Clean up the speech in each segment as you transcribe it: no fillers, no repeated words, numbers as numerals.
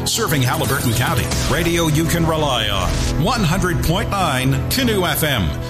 Serving Haliburton County. Radio you can rely on. 100.9 Canoe FM.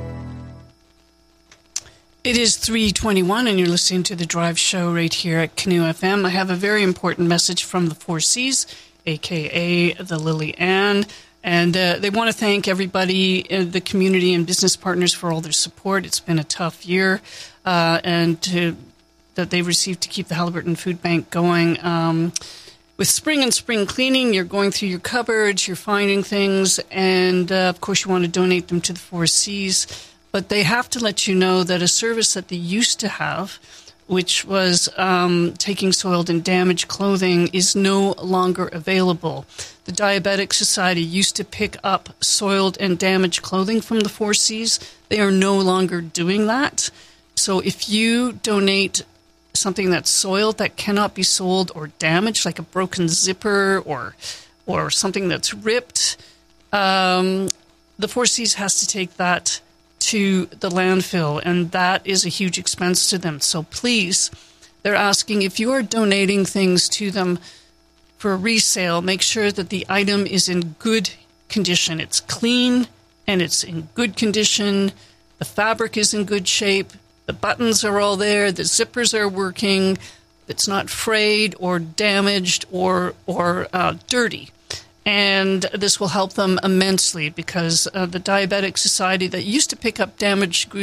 It is 3:21 and you're listening to The Drive Show right here at Canoe FM. I have a very important message from the Four Cs, a.k.a. the Lily Ann. And they want to thank everybody in the community and business partners for all their support. It's been a tough year that they've received to keep the Haliburton Food Bank going. With spring and spring cleaning, you're going through your cupboards, you're finding things, and of course you want to donate them to the Four Cs. But they have to let you know that a service that they used to have, which was taking soiled and damaged clothing, is no longer available. The Diabetic Society used to pick up soiled and damaged clothing from the Four Cs. They are no longer doing that. So if you donate something that's soiled, that cannot be sold, or damaged, like a broken zipper or something that's ripped, the Four Cs has to take that to the landfill, and that is a huge expense to them. So please, they're asking, if you are donating things to them for resale, make sure that the item is in good condition. It's clean and it's in good condition. The fabric is in good shape. The buttons are all there. The zippers are working. It's not frayed or damaged or dirty. And this will help them immensely, because the Diabetic Society that used to pick up damaged